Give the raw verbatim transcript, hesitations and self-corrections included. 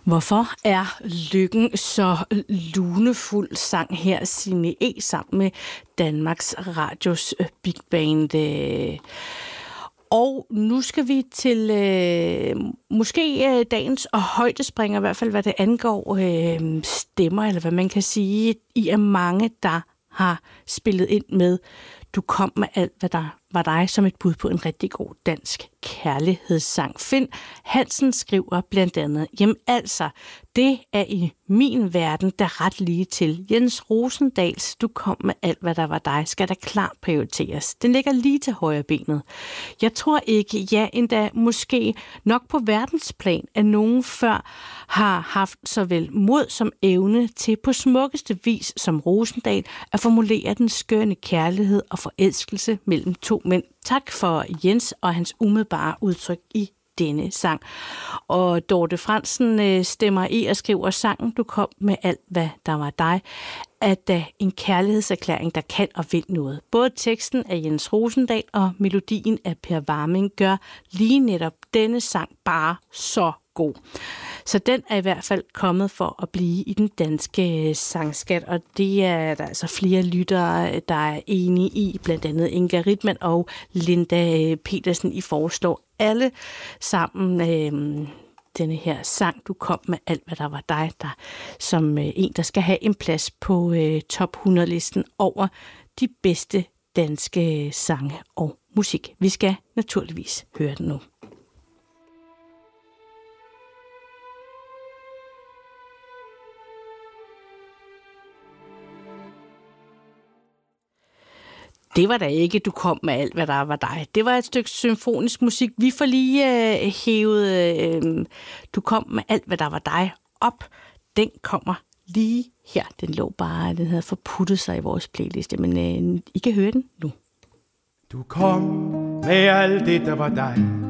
Hvorfor er lykken så lunefuld, sang her Signe E. sammen med Danmarks Radios Big Band. Og nu skal vi til øh, måske øh, dagens og højdespringer, i hvert fald hvad det angår øh, stemmer, eller hvad man kan sige. I er mange, der har spillet ind med Du kom med alt, hvad der var dig, som et bud på en rigtig god dansk kærlighedssang. Finn Hansen skriver blandt andet, jamen altså, det er i min verden, der ret lige til. Jens Rosendals Du kom med alt, hvad der var dig, skal da klart prioriteres. Den ligger lige til højre benet. Jeg tror ikke, ja endda måske nok på verdensplan, at nogen før har haft såvel mod som evne til på smukkeste vis som Rosendal at formulere den skønne kærlighed og forelskelse mellem to mænd. Tak for Jens og hans umiddelbare udtryk i denne sang. Og Dorte Fransen øh, stemmer i og skriver sangen Du kom med alt, hvad der var dig, at uh, en kærlighedserklæring, der kan og vil noget. Både teksten af Jens Rosendal og melodien af Per Warming gør lige netop denne sang bare så god. Så den er i hvert fald kommet for at blive i den danske sangskat, og det er der altså flere lyttere, der er enige i, blandt andet Inga Ritman og Linda Petersen. I foreslår alle sammen øh, denne her sang, Du kom med alt, hvad der var dig, der som øh, en, der skal have en plads på øh, top hundrede-listen over de bedste danske sange og musik. Vi skal naturligvis høre den nu. Det var da ikke Du kom med alt, hvad der var dig. Det var et stykke symfonisk musik. Vi får lige øh, hævet øh, Du kom med alt, hvad der var dig op. Den kommer lige her. Den lå bare, den havde forputtet sig i vores playliste, men øh, I kan høre den nu. Du kom med alt det, der var dig.